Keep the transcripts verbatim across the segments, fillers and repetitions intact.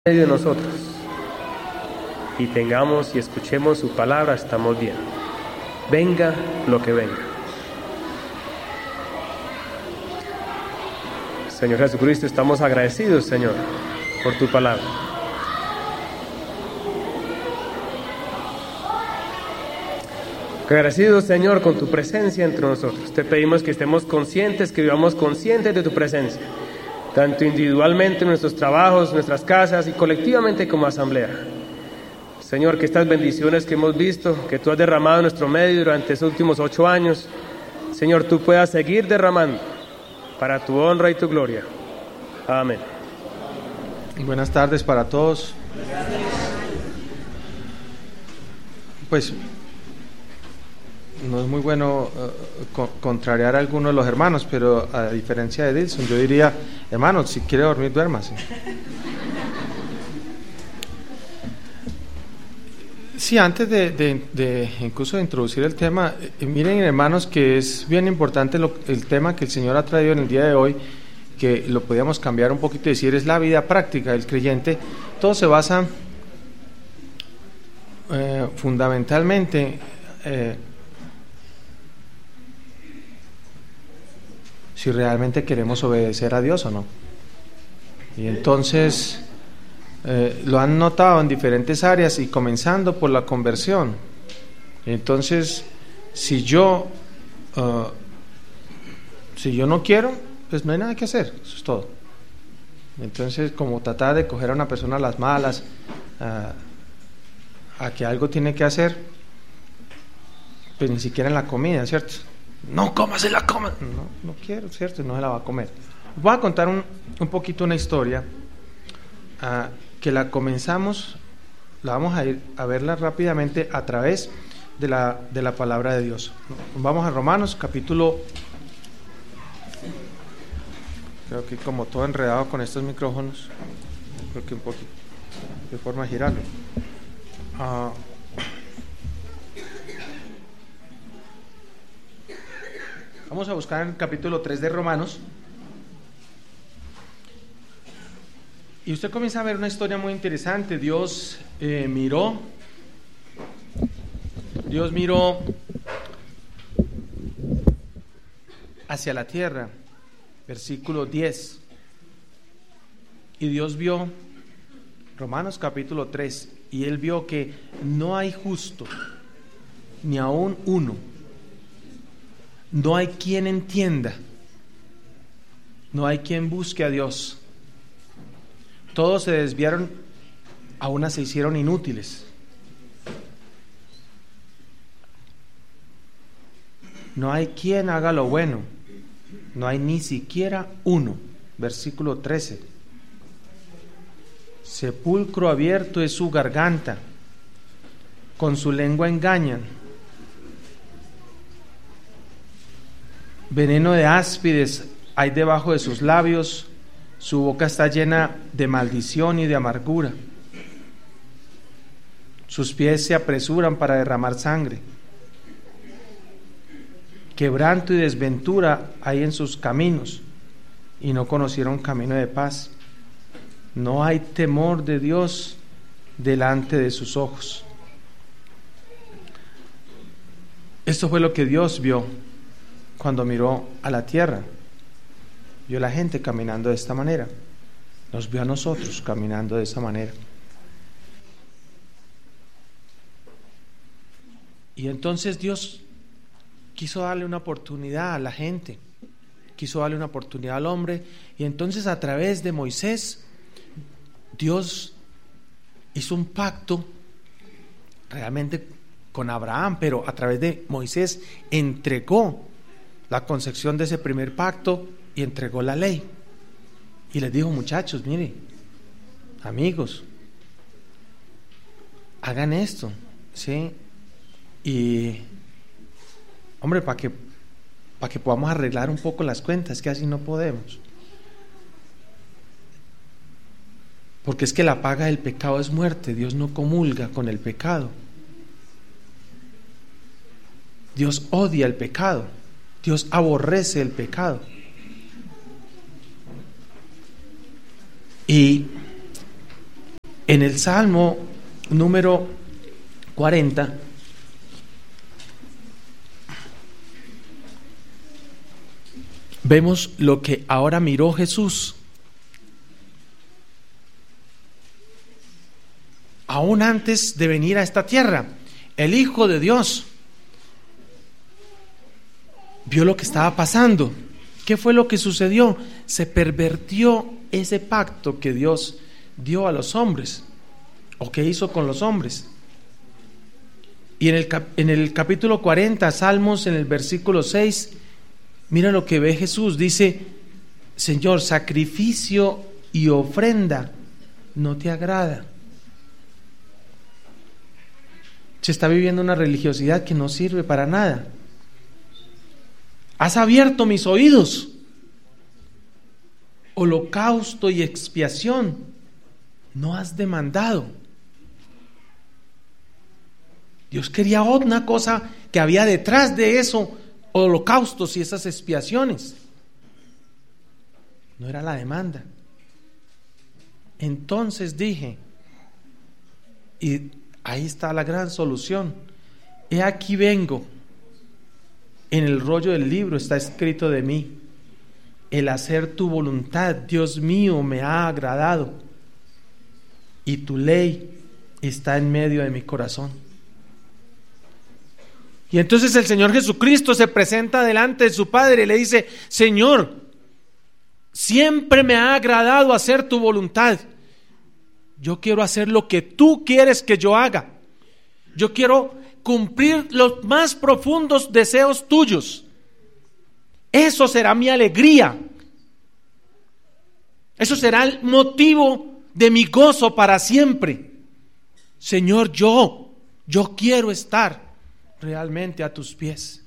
medio de nosotros y tengamos y escuchemos su palabra, estamos bien. Venga lo que venga. Señor Jesucristo, estamos agradecidos, Señor, por tu palabra. Agradecidos, Señor, con tu presencia entre nosotros. Te pedimos que estemos conscientes, que vivamos conscientes de tu presencia, tanto individualmente en nuestros trabajos, nuestras casas y colectivamente como asamblea. Señor, que estas bendiciones que hemos visto, que tú has derramado en nuestro medio durante estos últimos ocho años, Señor, tú puedas seguir derramando para tu honra y tu gloria. Amén. Buenas tardes para todos. Pues no es muy bueno uh, co- contrariar a algunos de los hermanos, pero a diferencia de Dilson, yo diría, hermanos, si quiere dormir, duérmase. Sí, antes de, de, de incluso de introducir el tema, eh, miren, hermanos, que es bien importante lo, el tema que el Señor ha traído en el día de hoy, que lo podíamos cambiar un poquito y decir, es la vida práctica del creyente. Todo se basa eh, fundamentalmente eh, si realmente queremos obedecer a Dios o no. Y entonces eh, lo han notado en diferentes áreas y comenzando por la conversión. Y entonces, si yo uh, si yo no quiero, pues no hay nada que hacer, eso es todo. Entonces, como tratar de coger a una persona a las malas, uh, a que algo tiene que hacer, pues ni siquiera en la comida, ¿cierto? No comas, se la coma. No, no quiero, ¿cierto? No se la va a comer. Voy a contar un, un poquito una historia uh, que la comenzamos, la vamos a ir a verla rápidamente a través de la, de la palabra de Dios. Vamos a Romanos, capítulo, creo que como todo enredado con estos micrófonos, creo que un poquito, de forma de girarlo. Uh, Vamos a buscar en el capítulo tres de Romanos. Y usted comienza a ver una historia muy interesante. Dios eh, miró, Dios miró hacia la tierra, versículo diez. Y Dios vio, Romanos capítulo tres, y Él vio que no hay justo, ni aún uno. No hay quien entienda, no hay quien busque a Dios. Todos se desviaron, a unas se hicieron inútiles. No hay quien haga lo bueno, no hay ni siquiera uno. Versículo trece. Sepulcro abierto es su garganta, con su lengua engañan. Veneno de áspides hay debajo de sus labios, su boca está llena de maldición y de amargura. Sus pies se apresuran para derramar sangre. Quebranto y desventura hay en sus caminos, y no conocieron camino de paz. No hay temor de Dios delante de sus ojos. Esto fue lo que Dios vio cuando miró a la tierra. Vio a la gente caminando de esta manera. Nos vio a nosotros caminando de esa manera. Y entonces Dios quiso darle una oportunidad a la gente, quiso darle una oportunidad al hombre, y entonces a través de Moisés, Dios hizo un pacto realmente con Abraham, pero a través de Moisés entregó la concepción de ese primer pacto y entregó la ley. Y les dijo, muchachos, mire, amigos, hagan esto, ¿sí? Y, hombre, para que, para que podamos arreglar un poco las cuentas, que así no podemos. Porque es que la paga del pecado es muerte. Dios no comulga con el pecado. Dios odia el pecado. Dios aborrece el pecado. Y En el Salmo número cuarenta, vemos lo que ahora miró Jesús. Aún antes de venir a esta tierra, el Hijo de Dios vio lo que estaba pasando. ¿Qué fue lo que sucedió? Se pervirtió ese pacto que Dios dio a los hombres, o que hizo con los hombres. Y en el, cap- en el capítulo cuarenta, Salmos, en el versículo seis, mira lo que ve Jesús. Dice: Señor, sacrificio y ofrenda no te agrada. Se está viviendo una religiosidad que no sirve para nada. Has abierto mis oídos. Holocausto y expiación no has demandado. Dios quería una cosa que había detrás de eso, holocaustos y esas expiaciones. No era la demanda. Entonces dije, y ahí está la gran solución: he aquí vengo. En el rollo del libro está escrito de mí: el hacer tu voluntad, Dios mío, me ha agradado, y tu ley está en medio de mi corazón. Y entonces el Señor Jesucristo se presenta delante de su Padre y le dice: Señor, siempre me ha agradado hacer tu voluntad. Yo quiero hacer lo que tú quieres que yo haga. Yo quiero cumplir los más profundos deseos tuyos. Eso será mi alegría. Eso será el motivo de mi gozo para siempre. Señor, yo, yo quiero estar realmente a tus pies.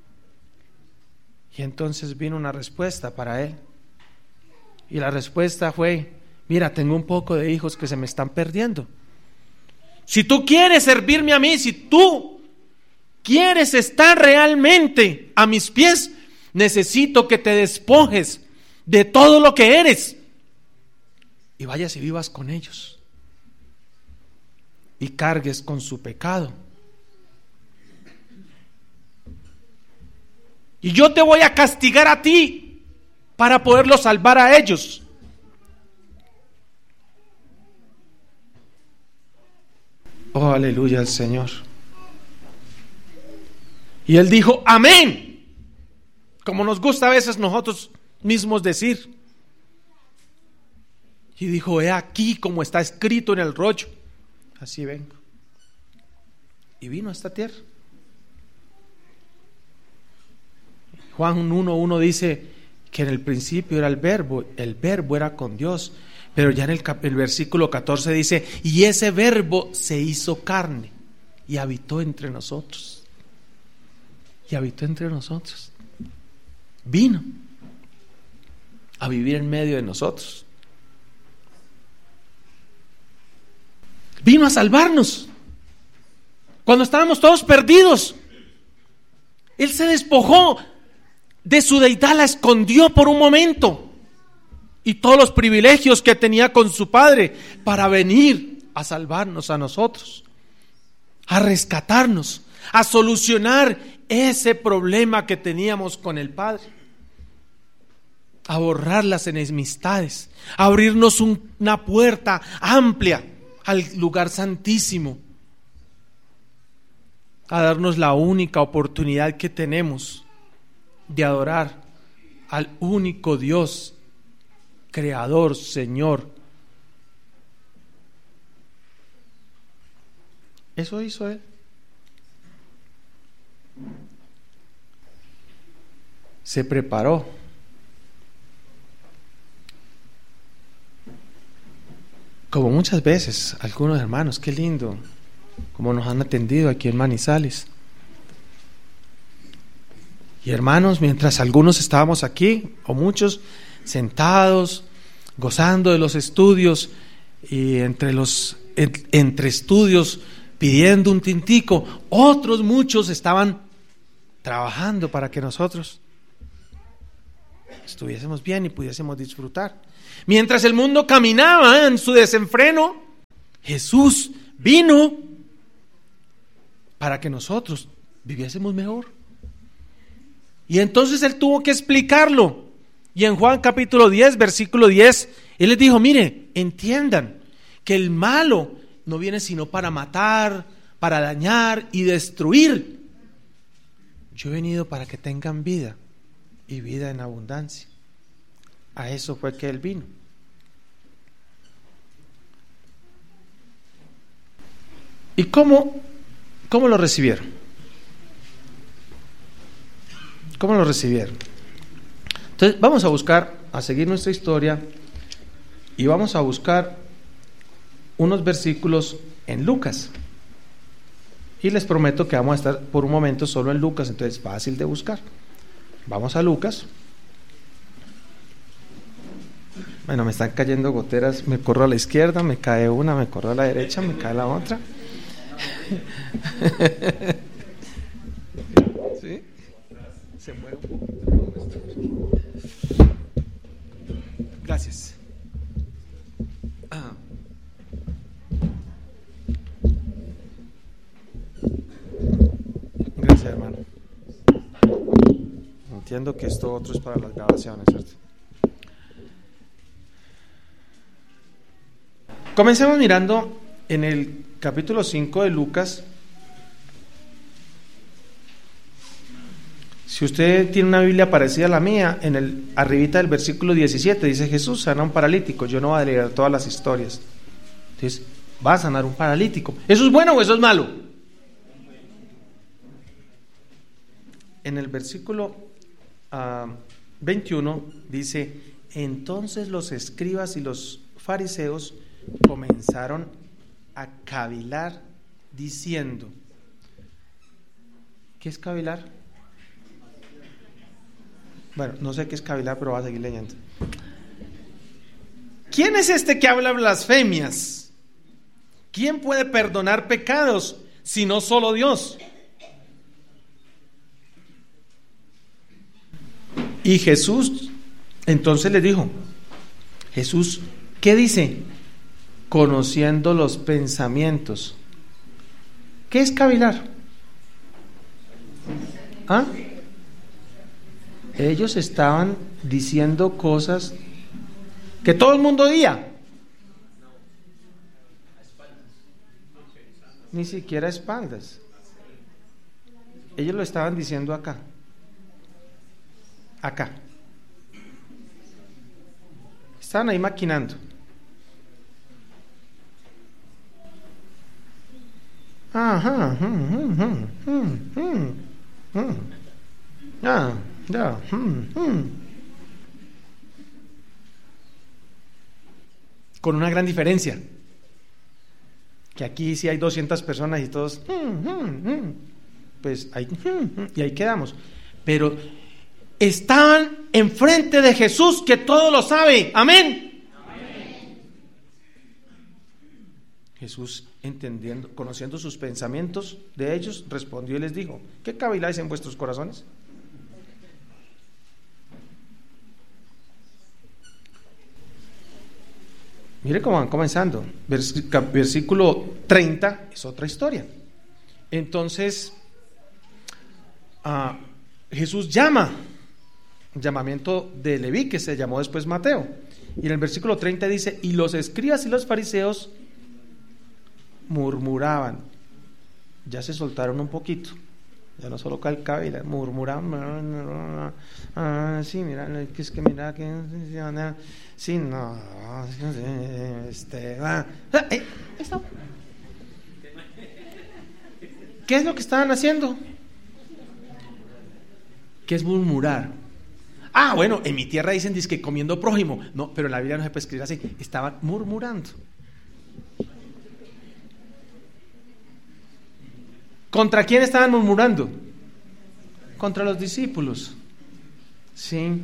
Y entonces vino una respuesta para él. Y la respuesta fue: mira, tengo un poco de hijos que se me están perdiendo. Si tú quieres servirme a mí, si tú quieres estar realmente a mis pies, necesito que te despojes de todo lo que eres y vayas y vivas con ellos y cargues con su pecado. Y yo te voy a castigar a ti para poderlos salvar a ellos. Oh, aleluya al Señor. Y él dijo: amén. Como nos gusta a veces nosotros mismos decir. Y dijo: he aquí como está escrito en el rollo. Así vengo. Y vino a esta tierra. Juan uno uno dice que en el principio era el verbo, el verbo era con Dios. Pero ya en el, cap- el versículo catorce dice: y ese verbo se hizo carne y habitó entre nosotros. Y habitó entre nosotros. Vino a vivir en medio de nosotros. Vino a salvarnos. Cuando estábamos todos perdidos, Él se despojó de su deidad, la escondió por un momento. Y todos los privilegios que tenía con su Padre para venir a salvarnos a nosotros, a rescatarnos, a solucionar ese problema que teníamos con el Padre, a borrar las enemistades, a abrirnos un, una puerta amplia al lugar santísimo, a darnos la única oportunidad que tenemos de adorar al único Dios, Creador, Señor. Eso hizo Él. Se preparó. Como muchas veces, algunos hermanos, qué lindo, como nos han atendido aquí en Manizales. Y hermanos, mientras algunos estábamos aquí, o muchos, sentados, gozando de los estudios, y entre los entre estudios pidiendo un tintico, otros muchos estaban trabajando para que nosotros estuviésemos bien y pudiésemos disfrutar. Mientras el mundo caminaba en su desenfreno, Jesús vino para que nosotros viviésemos mejor. Y entonces Él tuvo que explicarlo. Y en Juan capítulo diez, versículo diez, Él les dijo, mire, entiendan que el malo no viene sino para matar, para dañar y destruir. Yo he venido para que tengan vida y vida en abundancia. A eso fue que Él vino. ¿Y cómo, cómo lo recibieron? ¿Cómo lo recibieron? Entonces vamos a buscar, a seguir nuestra historia y vamos a buscar unos versículos en Lucas. Y les prometo que vamos a estar por un momento solo en Lucas, entonces es fácil de buscar. Vamos a Lucas. Bueno, me están cayendo goteras, me corro a la izquierda, me cae una, me corro a la derecha, me cae la otra. ¿Sí? Se mueve un poco. Gracias. Ah. Gracias, hermano. Entiendo que esto otro es para las grabaciones, ¿cierto? Comencemos mirando en el capítulo cinco de Lucas. Si usted tiene una Biblia parecida a la mía, en el arribita del versículo diecisiete dice: Jesús sana a un paralítico. Yo no voy a leer todas las historias. Entonces, va a sanar un paralítico. ¿Eso es bueno o eso es malo? En el versículo uh, veintiuno dice: entonces los escribas y los fariseos comenzaron a cavilar diciendo. ¿Qué es cavilar? Bueno, no sé qué es cavilar, pero voy a seguir leyendo. ¿Quién es este que habla blasfemias? ¿Quién puede perdonar pecados si no solo Dios? Y Jesús entonces le dijo, Jesús, ¿qué dice? Conociendo los pensamientos. ¿Qué es cavilar? ¿Ah? Ellos estaban diciendo cosas que todo el mundo oía. Ni siquiera a espaldas. Ellos lo estaban diciendo acá. Acá. Estaban ahí maquinando. Ajá. Mm, mm, mm, mm, mm. Ah, ya. Mm, mm. Con una gran diferencia. Que aquí sí hay doscientas personas y todos. Mm, mm, mm. Pues ahí. Mm, mm, y ahí quedamos. Pero estaban enfrente de Jesús, que todo lo sabe. Amén. Amén. Jesús, entendiendo, conociendo sus pensamientos de ellos, respondió y les dijo: ¿qué caviláis en vuestros corazones? Mire cómo van comenzando. Versículo treinta es otra historia. Entonces, uh, Jesús llama. Llamamiento de Leví, que se llamó después Mateo, y en el versículo treinta dice: y los escribas y los fariseos murmuraban. Ya se soltaron un poquito, ya no solo calcabila, murmuraban. Ah, sí, mira, es que mira que sí, no, este, ah, eh, ¿qué es lo que estaban haciendo? ¿Qué es murmurar? Ah, bueno, en mi tierra dicen que comiendo prójimo. No, pero en la Biblia no se puede escribir así. Estaban murmurando. ¿Contra quién estaban murmurando? Contra los discípulos. Sí.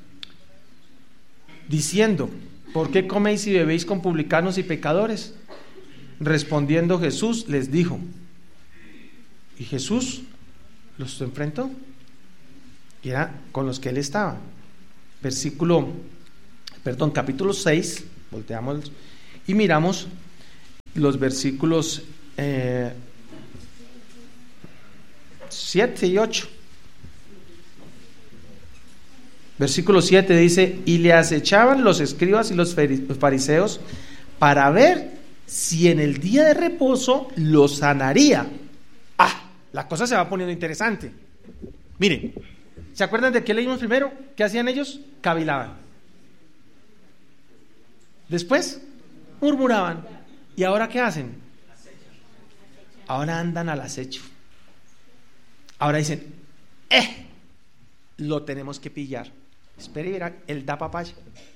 Diciendo: ¿por qué coméis y bebéis con publicanos y pecadores? Respondiendo Jesús les dijo. Y Jesús los enfrentó. Y era con los que él estaba. Versículo, perdón, capítulo seis, volteamos y miramos los versículos eh, siete y ocho. Versículo siete dice: y le acechaban los escribas y los fariseos para ver si en el día de reposo lo sanaría. Ah, la cosa se va poniendo interesante. Miren, ¿se acuerdan de qué leímos primero? ¿Qué hacían ellos? Cavilaban. Después murmuraban. ¿Y ahora qué hacen? Ahora andan al acecho. Ahora dicen: eh, lo tenemos que pillar. Espere y verá, él da papaya.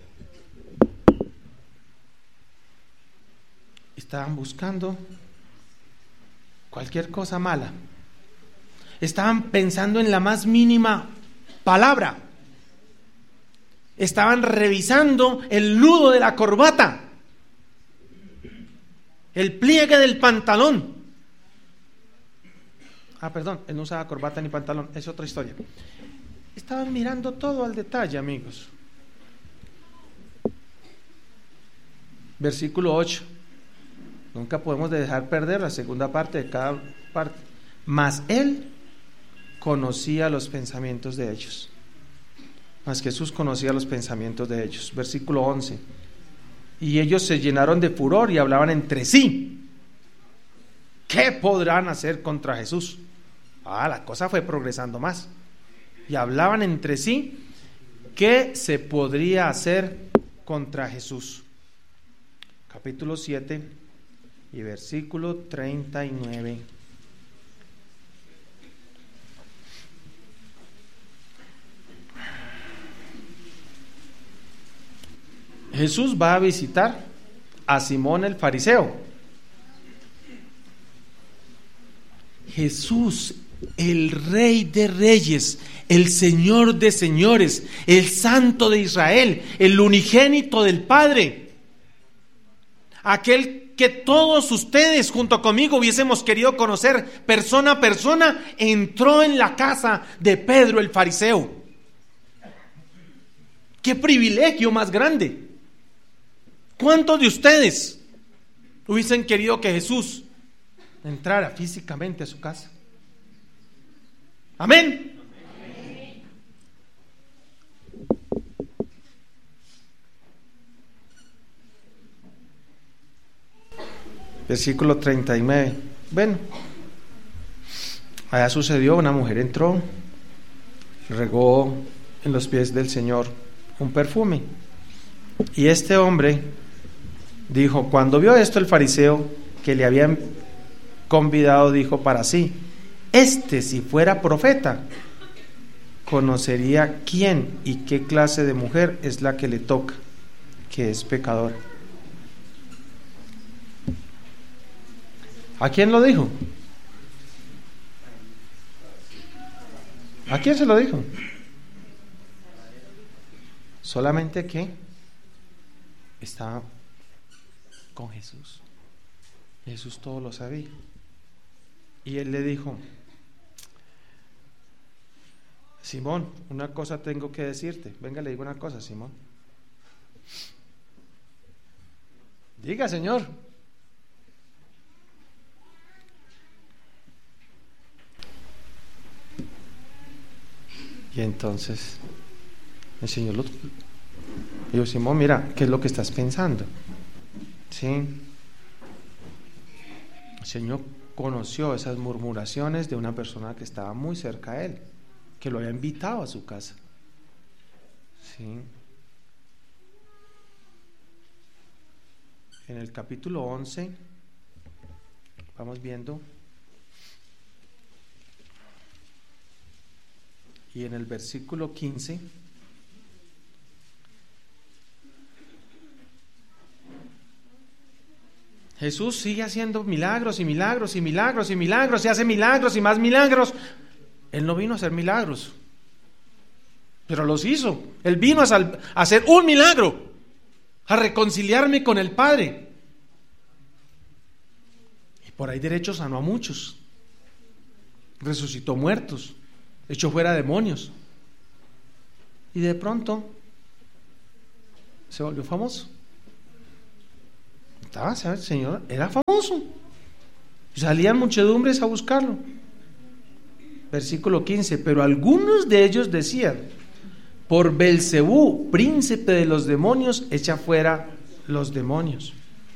Estaban buscando cualquier cosa mala. Estaban pensando en la más mínima palabra. Estaban revisando el nudo de la corbata, el pliegue del pantalón. Ah, perdón, él no usaba corbata ni pantalón, es otra historia. Estaban mirando todo al detalle, amigos. Versículo ocho. Nunca podemos dejar perder la segunda parte de cada parte. Mas él conocía los pensamientos de ellos. Mas Jesús conocía los pensamientos de ellos. Versículo once. Y ellos se llenaron de furor y hablaban entre sí: ¿qué podrán hacer contra Jesús? Ah, la cosa fue progresando más. Y hablaban entre sí: ¿qué se podría hacer contra Jesús? Capítulo siete y versículo treinta y nueve. Jesús va a visitar a Simón el fariseo. Jesús, el Rey de Reyes, el Señor de Señores, el Santo de Israel, el unigénito del Padre, aquel que todos ustedes junto conmigo hubiésemos querido conocer persona a persona, entró en la casa de Pedro el fariseo. ¡Qué privilegio más grande! ¿Cuántos de ustedes hubiesen querido que Jesús entrara físicamente a su casa? Amén. Amén. Versículo treinta y nueve. Bueno, allá sucedió, una mujer entró, regó en los pies del Señor un perfume. Y este hombre dijo, cuando vio esto el fariseo que le habían convidado, dijo para sí: este, si fuera profeta, conocería quién y qué clase de mujer es la que le toca, que es pecadora. ¿A quién lo dijo? ¿A quién se lo dijo? Solamente que estaba con Jesús. Jesús todo lo sabía. Y él le dijo: Simón, una cosa tengo que decirte. Venga, le digo una cosa, Simón. Diga, Señor. Y entonces el Señor lo dijo: Simón, mira, ¿qué es lo que estás pensando? Sí. El Señor conoció esas murmuraciones de una persona que estaba muy cerca a él, que lo había invitado a su casa. Sí. En el capítulo once vamos viendo, y en el versículo quince, Jesús sigue haciendo milagros y milagros y milagros y milagros y hace milagros y más milagros. Él no vino a hacer milagros, pero los hizo. Él vino a, sal- a hacer un milagro, a reconciliarme con el Padre. Y por ahí derecho sanó a muchos, resucitó muertos, echó fuera demonios. Y de pronto se volvió famoso. Estaba, el Señor era famoso. Salían muchedumbres a buscarlo. Versículo quince. Pero algunos de ellos decían: por Belcebú, príncipe de los demonios, echa fuera los demonios.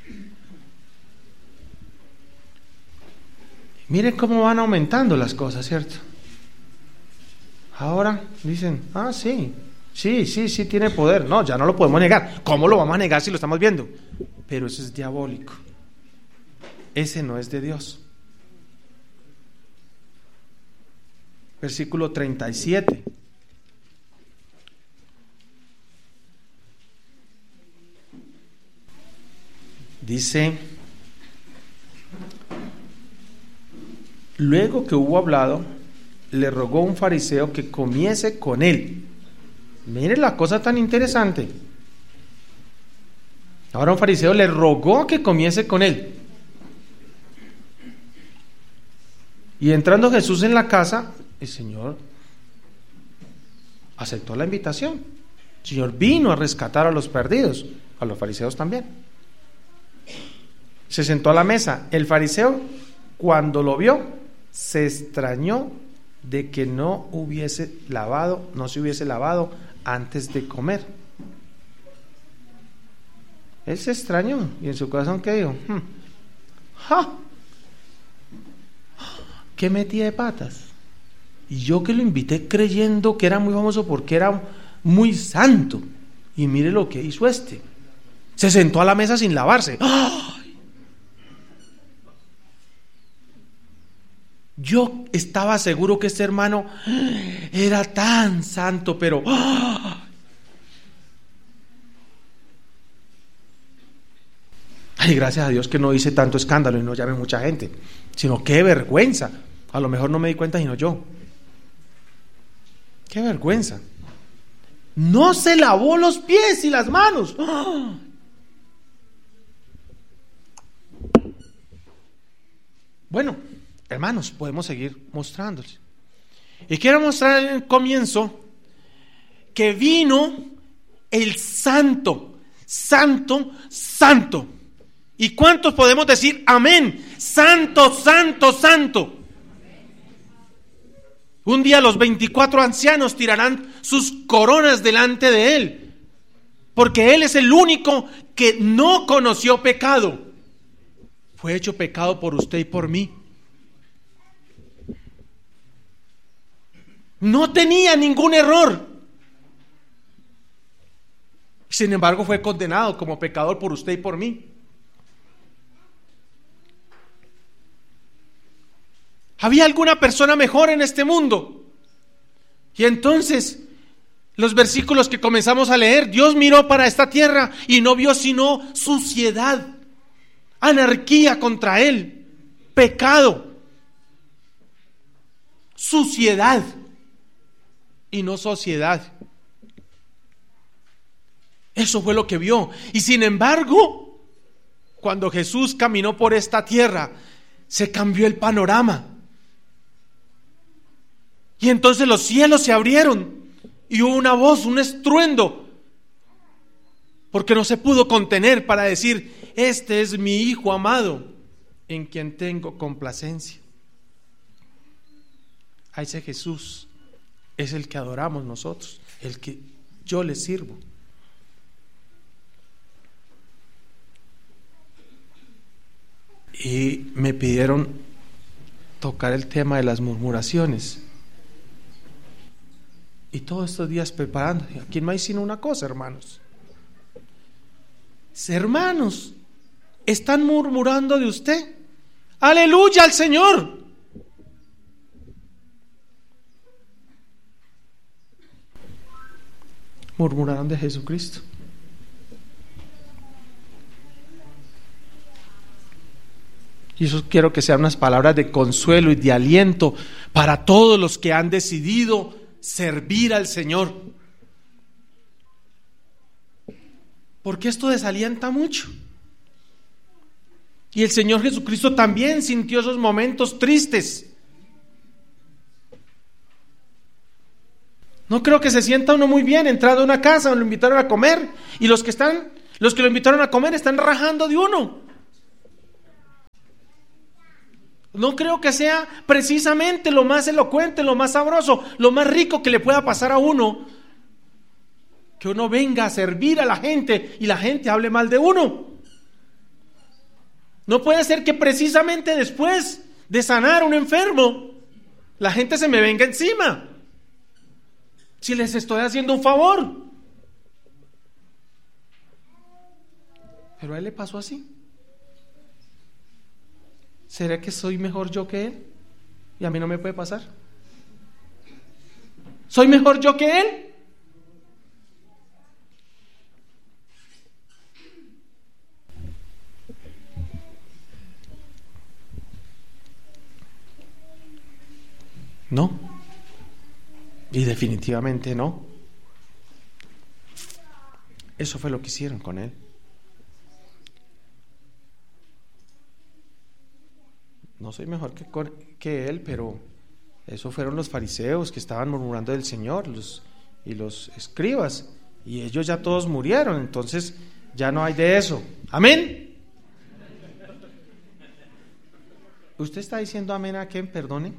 Miren cómo van aumentando las cosas, ¿cierto? Ahora dicen: ah, sí, sí, sí, sí tiene poder. No, ya no lo podemos negar. ¿Cómo lo vamos a negar si lo estamos viendo? Pero eso es diabólico. Ese no es de Dios. Versículo treinta y siete. Dice: luego que hubo hablado, le rogó un fariseo que comiese con él. Mire la cosa tan interesante. Ahora un fariseo le rogó que comiese con él. Y entrando Jesús en la casa, el Señor aceptó la invitación. El Señor vino a rescatar a los perdidos, a los fariseos también. Se sentó a la mesa. El fariseo, cuando lo vio, se extrañó de que no hubiese lavado, no se hubiese lavado antes de comer. Él se extrañó y en su corazón, ¿qué dijo? Hmm. ¡Ja! ¿Qué metía de patas? Y yo que lo invité creyendo que era muy famoso porque era muy santo, y mire lo que hizo este. Se sentó a la mesa sin lavarse. ¡Ay! Yo estaba seguro que este hermano era tan santo, pero ¡ay! Ay, gracias a Dios que no hice tanto escándalo y no llamé mucha gente, sino qué vergüenza. A lo mejor no me di cuenta sino yo. Qué vergüenza. No se lavó los pies y las manos. ¡Ah! Bueno, hermanos, podemos seguir mostrándoles. Y quiero mostrar en el comienzo que vino el santo, santo, santo. ¿Y cuántos podemos decir amén? Santo, santo, santo. Un día los veinticuatro ancianos tirarán sus coronas delante de Él, porque Él es el único que no conoció pecado. Fue hecho pecado por usted y por mí. No tenía ningún error. Sin embargo, fue condenado como pecador por usted y por mí. ¿Había alguna persona mejor en este mundo? Y entonces, los versículos que comenzamos a leer, Dios miró para esta tierra y no vio sino suciedad, anarquía contra Él, pecado, suciedad y no sociedad. Eso fue lo que vio. Y sin embargo, cuando Jesús caminó por esta tierra, se cambió el panorama. Y entonces los cielos se abrieron y hubo una voz, un estruendo, porque no se pudo contener para decir: este es mi Hijo amado, en quien tengo complacencia. A ese Jesús es el que adoramos nosotros, el que yo le sirvo. Y me pidieron tocar el tema de las murmuraciones. Y todos estos días preparando, aquí no hay sino una cosa, hermanos. Hermanos, están murmurando de usted. Aleluya al Señor. Murmuraron de Jesucristo. Y eso quiero que sean unas palabras de consuelo y de aliento para todos los que han decidido servir al Señor. Porque esto desalienta mucho. Y el Señor Jesucristo también sintió esos momentos tristes. No creo que se sienta uno muy bien entrando a una casa donde lo invitaron a comer y los que están, los que lo invitaron a comer están rajando de uno. No creo que sea precisamente lo más elocuente, lo más sabroso, lo más rico que le pueda pasar a uno, que uno venga a servir a la gente y la gente hable mal de uno. No puede ser que precisamente después de sanar a un enfermo, la gente se me venga encima, si les estoy haciendo un favor. Pero a él le pasó así. ¿Será que soy mejor yo que él? Y a mí no me puede pasar. ¿Soy mejor yo que él? No. Y definitivamente no. Eso fue lo que hicieron con él. No soy mejor que, que él, pero esos fueron los fariseos que estaban murmurando del Señor, los, y los escribas, y ellos ya todos murieron, entonces ya no hay de eso. ¿Amén? ¿Usted está diciendo amén a quién? Perdone.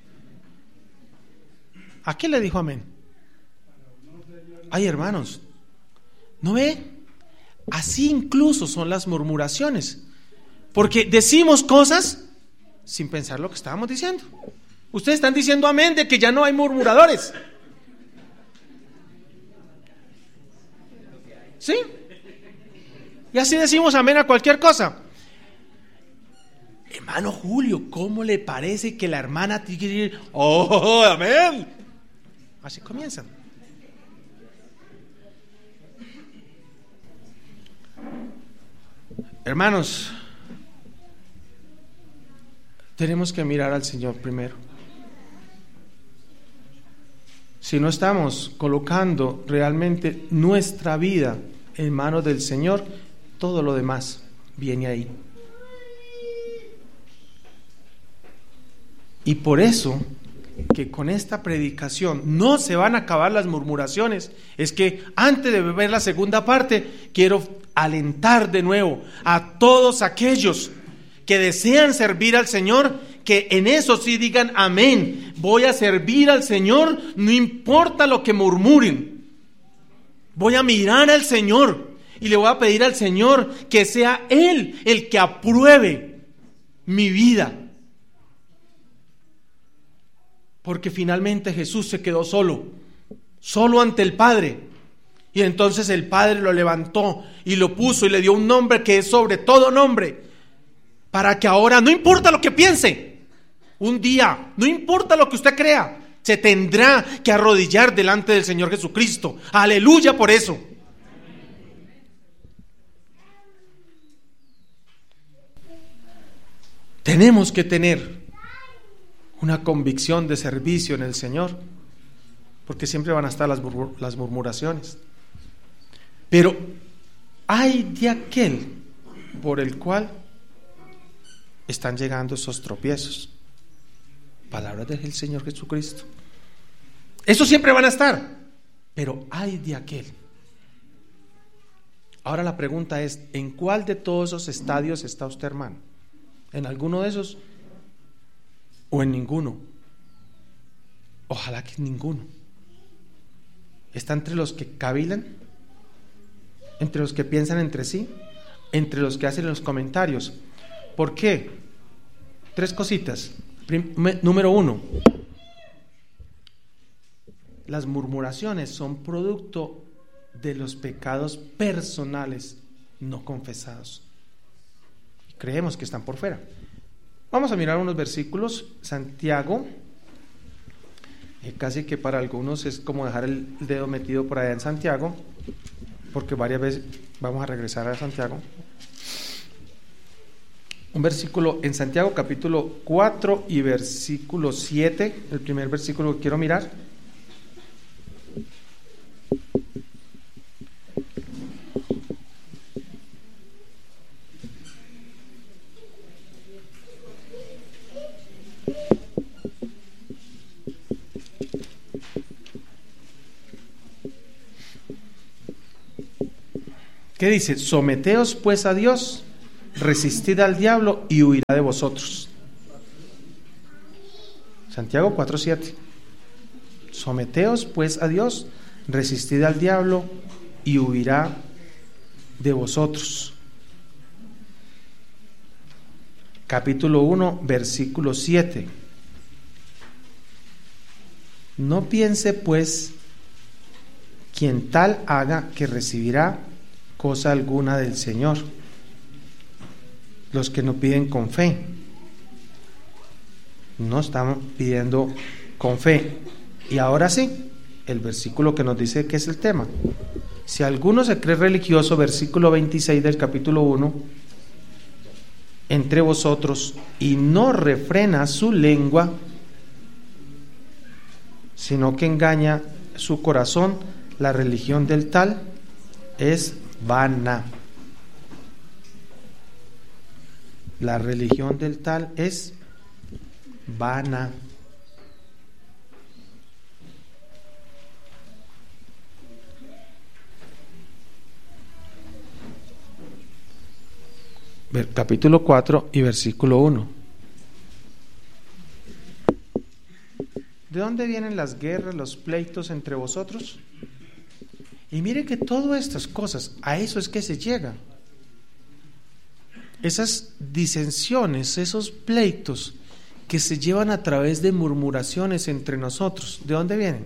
¿A quién le dijo amén? Ay, hermanos, ¿no ve? Así incluso son las murmuraciones, porque decimos cosas sin pensar lo que estábamos diciendo. Ustedes están diciendo amén de que ya no hay murmuradores. ¿Sí? Y así decimos amén a cualquier cosa. Hermano Julio, ¿cómo le parece que la hermana tiene que decir oh, amén? Así comienzan. Hermanos, tenemos que mirar al Señor primero. Si no estamos colocando realmente nuestra vida en manos del Señor, todo lo demás viene ahí. Y por eso que con esta predicación no se van a acabar las murmuraciones. Es que antes de ver la segunda parte, quiero alentar de nuevo a todos aquellos que desean servir al Señor, que en eso sí digan amén. Voy a servir al Señor, no importa lo que murmuren. Voy a mirar al Señor y le voy a pedir al Señor que sea Él el que apruebe mi vida. Porque finalmente Jesús se quedó solo, solo ante el Padre. Y entonces el Padre lo levantó y lo puso y le dio un nombre que es sobre todo nombre, para que ahora, no importa lo que piense, un día, no importa lo que usted crea, se tendrá que arrodillar delante del Señor Jesucristo. Aleluya por eso. Tenemos que tener una convicción de servicio en el Señor, porque siempre van a estar las, murmur- las murmuraciones. Pero hay de aquel por el cual están llegando esos tropiezos. Palabras del Señor Jesucristo. Eso siempre van a estar, pero hay de aquel. Ahora la pregunta es, ¿en cuál de todos esos estadios está usted, hermano? ¿En alguno de esos o en ninguno? Ojalá que en ninguno. ¿Está entre los que cavilan? ¿Entre los que piensan entre sí? ¿Entre los que hacen los comentarios? ¿Por qué? Tres cositas. Prim- número uno, las murmuraciones son producto de los pecados personales no confesados. Creemos que están por fuera. Vamos a mirar unos versículos. Santiago, eh, casi que para algunos es como dejar el dedo metido por allá en Santiago, porque varias veces vamos a regresar a Santiago. Un versículo en Santiago capítulo cuatro y versículo siete, el primer versículo que quiero mirar. ¿Qué dice? Someteos pues a Dios, resistid al diablo y huirá de vosotros. Santiago cuatro siete. Someteos pues a Dios, resistid al diablo y huirá de vosotros. Capítulo uno, versículo siete. No piense pues quien tal haga que recibirá cosa alguna del Señor, los que no piden con fe. No están pidiendo con fe. Y ahora sí, el versículo que nos dice que es el tema. Si alguno se cree religioso, versículo veintiséis del capítulo uno, entre vosotros, y no refrena su lengua, sino que engaña su corazón, la religión del tal es vana. La religión del tal es vana. Capítulo cuatro y versículo uno. ¿De dónde vienen las guerras, los pleitos entre vosotros? Y mire que todas estas cosas, a eso es que se llega. Esas disensiones, esos pleitos que se llevan a través de murmuraciones entre nosotros, ¿de dónde vienen?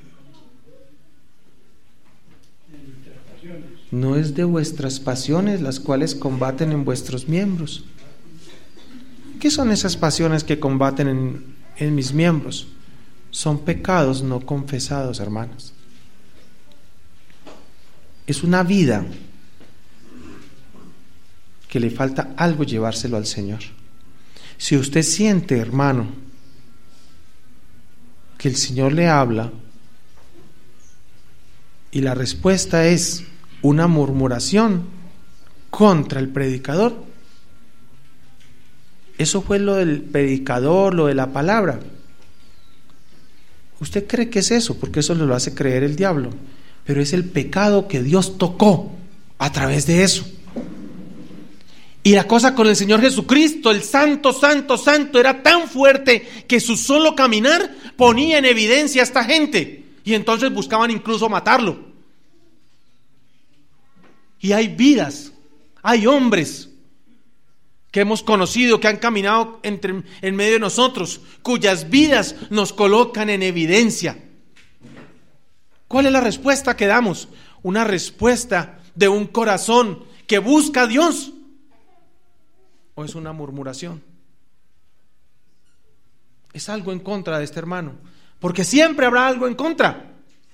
No es de vuestras pasiones las cuales combaten en vuestros miembros. ¿Qué son esas pasiones que combaten en, en mis miembros? Son pecados no confesados, hermanos. Es una vida que le falta algo llevárselo al Señor. Si usted siente, hermano, que el Señor le habla y la respuesta es una murmuración contra el predicador, eso fue lo del predicador, lo de la palabra. ¿Usted cree que es eso? Porque eso lo hace creer el diablo. Pero es el pecado que Dios tocó a través de eso. Y la cosa con el Señor Jesucristo, el santo, santo, santo, era tan fuerte que su solo caminar ponía en evidencia a esta gente. Y entonces buscaban incluso matarlo. Y hay vidas, hay hombres que hemos conocido, que han caminado entre, en medio de nosotros, cuyas vidas nos colocan en evidencia. ¿Cuál es la respuesta que damos? Una respuesta de un corazón que busca a Dios, ¿o es una murmuración? Es algo en contra de este hermano, porque siempre habrá algo en contra.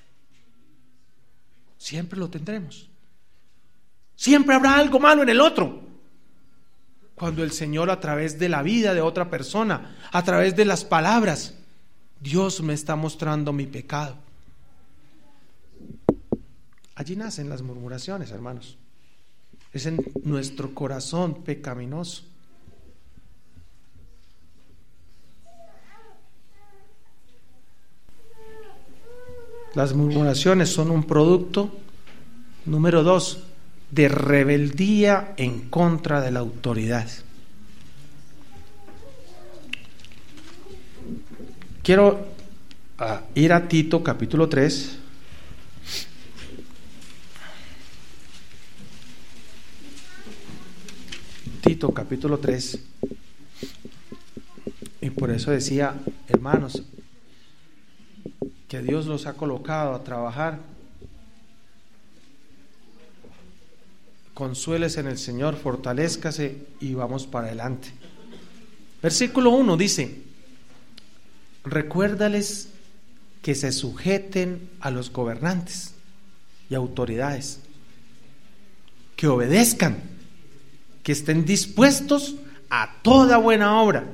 Siempre lo tendremos. Siempre habrá algo malo en el otro. Cuando el Señor, a través de la vida de otra persona, a través de las palabras, Dios me está mostrando mi pecado. Allí nacen las murmuraciones, hermanos. Es en nuestro corazón pecaminoso. Las murmuraciones son un producto, número dos, de rebeldía en contra de la autoridad. Quiero uh, ir a Tito capítulo tres. Tito capítulo tres. Y por eso decía, hermanos, que Dios los ha colocado a trabajar. Consuélese en el Señor, fortalézcase y vamos para adelante. Versículo uno dice: recuérdales que se sujeten a los gobernantes y autoridades, que obedezcan, que estén dispuestos a toda buena obra.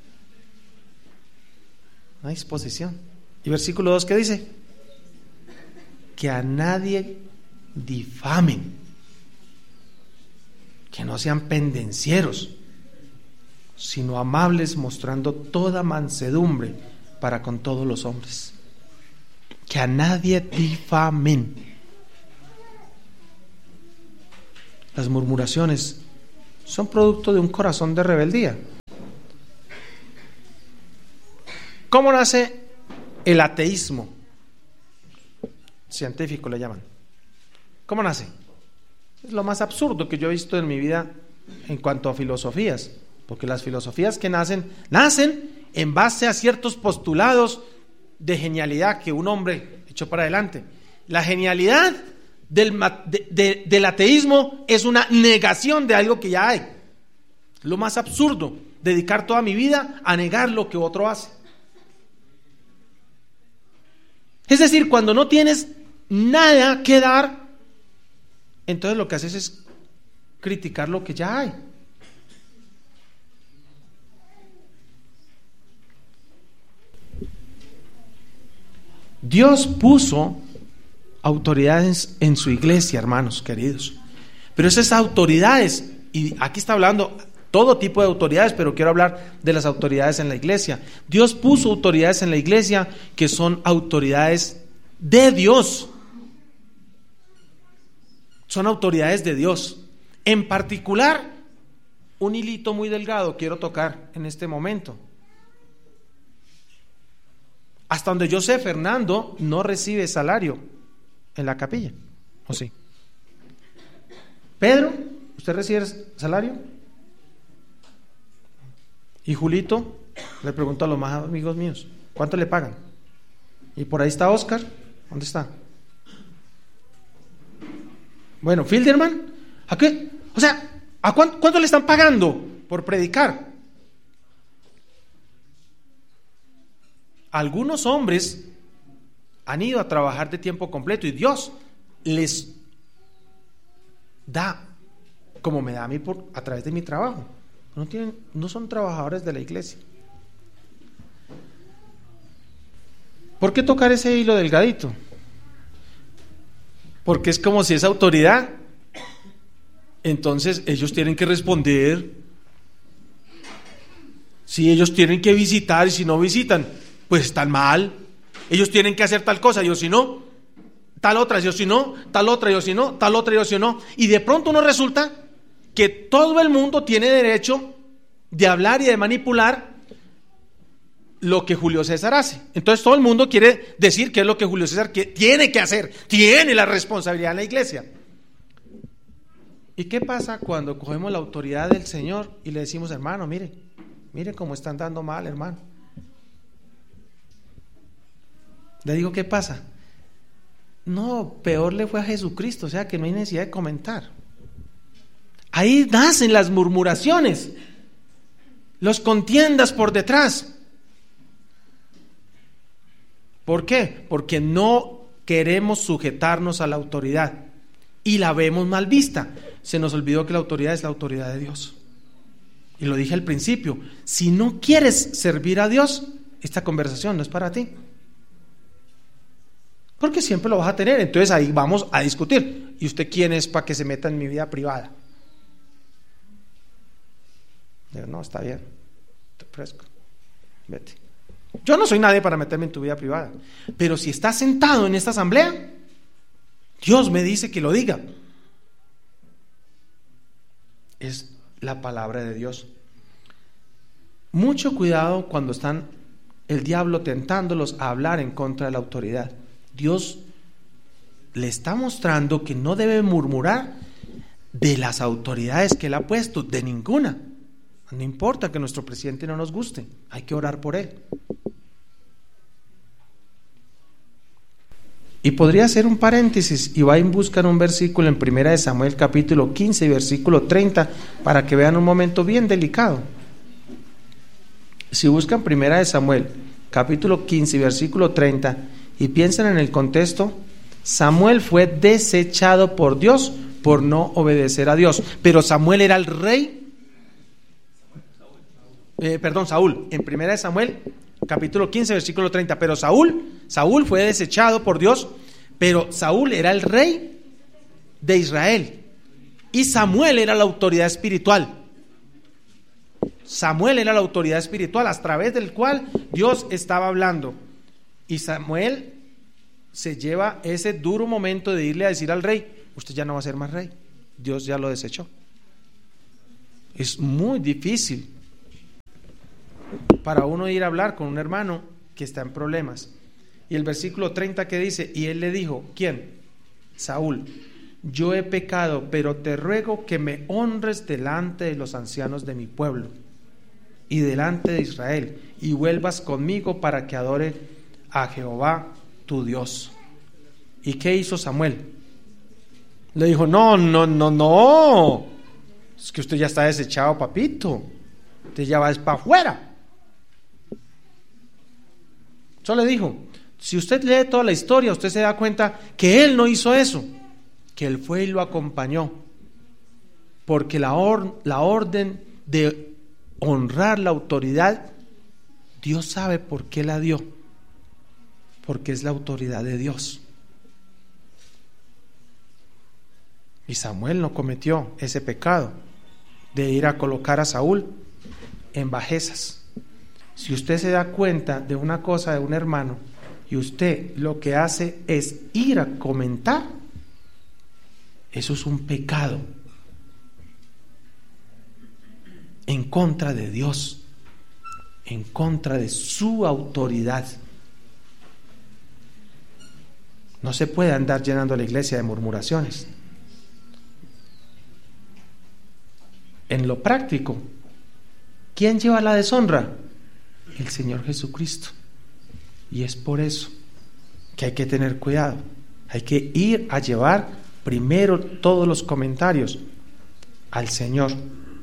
Una disposición. Y versículo dos, ¿qué dice? Que a nadie difamen, que no sean pendencieros, sino amables, mostrando toda mansedumbre para con todos los hombres. Que a nadie difamen. Las murmuraciones son producto de un corazón de rebeldía. ¿Cómo nace el ateísmo? Científico le llaman. ¿Cómo nace? Es lo más absurdo que yo he visto en mi vida en cuanto a filosofías, porque las filosofías que nacen, nacen en base a ciertos postulados de genialidad que un hombre echó para adelante. La genialidad del, de, de, del ateísmo es una negación de algo que ya hay. Lo más absurdo, dedicar toda mi vida a negar lo que otro hace. Es decir, cuando no tienes nada que dar, entonces lo que haces es criticar lo que ya hay. Dios puso autoridades en su iglesia, hermanos queridos. Pero esas autoridades, y aquí está hablando todo tipo de autoridades, pero quiero hablar de las autoridades en la iglesia. Dios puso autoridades en la iglesia que son autoridades de Dios. Son autoridades de Dios. En particular, un hilito muy delgado quiero tocar en este momento. Hasta donde yo sé, Fernando no recibe salario en la capilla, ¿o sí? Pedro, ¿usted recibe salario? Y Julito, le pregunto a los más amigos míos, ¿cuánto le pagan? Y por ahí está Oscar, ¿dónde está? Bueno, Filderman, ¿a qué? O sea, ¿a cuánto, cuánto le están pagando por predicar? Algunos hombres han ido a trabajar de tiempo completo y Dios les da, como me da a mí por, a través de mi trabajo. No tienen, no son trabajadores de la iglesia. ¿Por qué tocar ese hilo delgadito? Porque es como si esa autoridad, entonces ellos tienen que responder. Si ellos tienen que visitar y si no visitan, pues están mal. Ellos tienen que hacer tal cosa, yo si no, tal otra, yo si no, tal otra, yo si no, tal otra, yo si no. Y de pronto uno resulta que todo el mundo tiene derecho de hablar y de manipular lo que Julio César hace. Entonces todo el mundo quiere decir qué es lo que Julio César que tiene que hacer, tiene la responsabilidad en la iglesia. ¿Y qué pasa cuando cogemos la autoridad del Señor y le decimos, hermano, mire, mire cómo están dando mal, hermano? Le digo, ¿qué pasa? No, peor le fue a Jesucristo, o sea que no hay necesidad de comentar. Ahí nacen las murmuraciones, los contiendas por detrás. ¿Por qué? Porque no queremos sujetarnos a la autoridad y la vemos mal vista. Se nos olvidó que la autoridad es la autoridad de Dios. Y lo dije al principio, si no quieres servir a Dios, esta conversación no es para ti. Porque siempre lo vas a tener, entonces ahí vamos a discutir. ¿Y usted quién es para que se meta en mi vida privada? Digo, no, está bien, te ofrezco, vete. Yo no soy nadie para meterme en tu vida privada, pero si estás sentado en esta asamblea, Dios me dice que lo diga. Es la palabra de Dios. Mucho cuidado cuando están el diablo tentándolos a hablar en contra de la autoridad. Dios le está mostrando que no debe murmurar de las autoridades que él ha puesto, de ninguna. No importa que nuestro presidente no nos guste, hay que orar por él. Y podría hacer un paréntesis y va a buscar un versículo en Primera de Samuel capítulo quince y versículo treinta para que vean un momento bien delicado. Si buscan Primera de Samuel capítulo quince y versículo treinta y piensan en el contexto, Samuel fue desechado por Dios por no obedecer a Dios, pero Samuel era el rey. Eh, perdón, Saúl, en Primera de Samuel capítulo quince versículo treinta, pero Saúl, Saúl fue desechado por Dios, pero Saúl era el rey de Israel y Samuel era la autoridad espiritual. Samuel era la autoridad espiritual a través del cual Dios estaba hablando, y Samuel se lleva ese duro momento de irle a decir al rey, usted ya no va a ser más rey, Dios ya lo desechó. Es muy difícil para uno ir a hablar con un hermano que está en problemas. Y el versículo treinta que dice, y él le dijo, ¿quién? Saúl, yo he pecado, pero te ruego que me honres delante de los ancianos de mi pueblo y delante de Israel, y vuelvas conmigo para que adore a Jehová tu Dios. ¿Y qué hizo Samuel? Le dijo, no, no, no, no, es que usted ya está desechado, papito, usted ya va para afuera. Solo le dijo, si usted lee toda la historia, usted se da cuenta que él no hizo eso, que él fue y lo acompañó, porque la, or, la orden de honrar la autoridad, Dios sabe por qué la dio, porque es la autoridad de Dios. Y Samuel no cometió ese pecado de ir a colocar a Saúl en bajezas. Si usted se da cuenta de una cosa de un hermano y usted lo que hace es ir a comentar, eso es un pecado en contra de Dios, en contra de su autoridad. No se puede andar llenando la iglesia de murmuraciones. En lo práctico, ¿quién lleva la deshonra? El Señor Jesucristo. Y es por eso que hay que tener cuidado. Hay que ir a llevar primero todos los comentarios al Señor.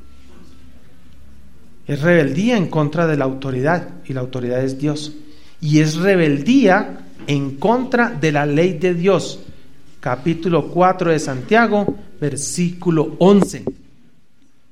Es rebeldía en contra de la autoridad, y la autoridad es Dios. Y es rebeldía en contra de la ley de Dios. Capítulo cuatro de Santiago, versículo once.